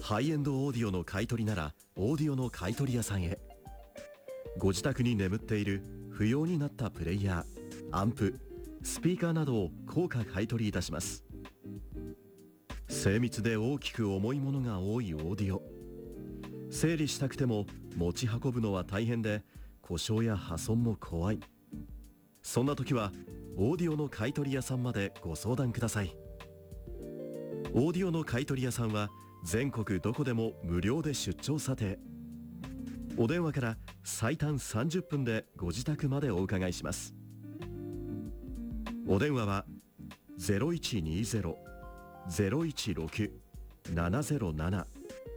ハイエンドオーディオの買い取りならオーディオの買い取り屋さんへ。ご自宅に眠っている不要になったプレイヤー、アンプ、スピーカーなどを高価買い取りいたします。精密で大きく重いものが多いオーディオ、整理したくても持ち運ぶのは大変で故障や破損も怖い。そんな時はオーディオの買い取り屋さんまでご相談ください。オーディオの買い取り屋さんは全国どこでも無料で出張査定。お電話から最短30分でご自宅までお伺いします。お電話は 0120-016-707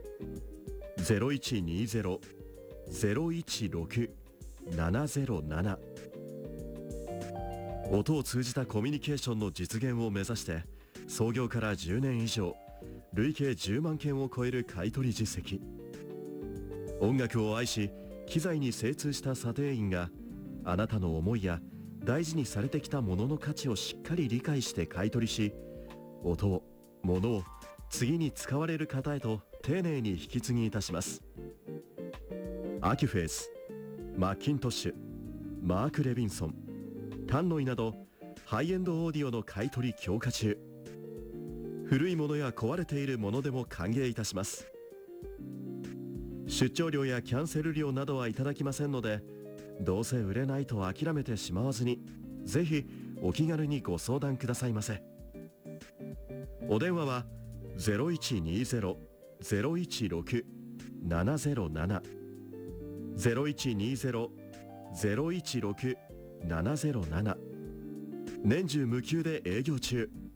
0120-016-707。音を通じたコミュニケーションの実現を目指して創業から10年以上、累計10万件を超える買い取り実績。音楽を愛し機材に精通した査定員があなたの思いや大事にされてきたものの価値をしっかり理解して買い取りし、音を、物を次に使われる方へと丁寧に引き継ぎいたします。アキュフェース、マッキントッシュ、マーク・レビンソン、タンノイなどハイエンドオーディオの買い取り強化中。古いものや壊れているものでも歓迎いたします。出張料やキャンセル料などはいただきませんので、どうせ売れないと諦めてしまわずに、ぜひお気軽にご相談くださいませ。お電話は 0120-016-707 0120-016-707。年中無休で営業中。